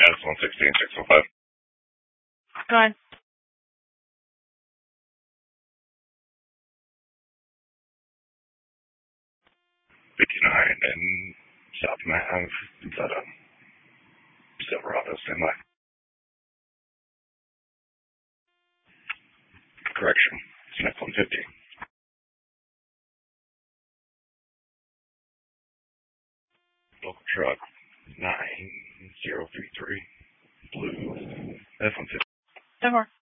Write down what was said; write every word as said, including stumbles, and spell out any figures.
S one sixteen six oh five. Go ahead. fifty-nine and South Mav, is that a Silverado semi? Correction, it's an F one fifty. Local truck, nine zero three three, blue, F one fifty. ten more.